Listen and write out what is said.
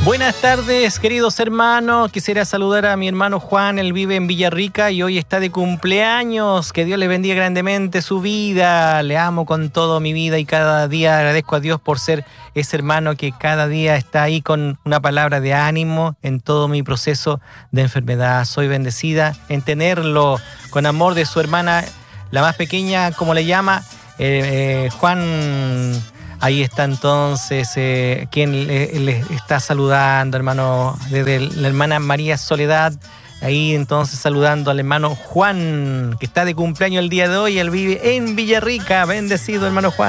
Buenas tardes, queridos hermanos. Quisiera saludar a mi hermano Juan. Él vive en Villarrica y hoy está de cumpleaños. Que Dios le bendiga grandemente su vida. Le amo con toda mi vida y cada día agradezco a Dios por ser ese hermano que cada día está ahí con una palabra de ánimo en todo mi proceso de enfermedad. Soy bendecida en tenerlo con amor de su hermana, la más pequeña, como le llama, Juan. Ahí está entonces quien le está saludando, hermano, desde la hermana María Soledad. Ahí entonces saludando al hermano Juan, que está de cumpleaños el día de hoy. Él vive en Villarrica. Bendecido, hermano Juan.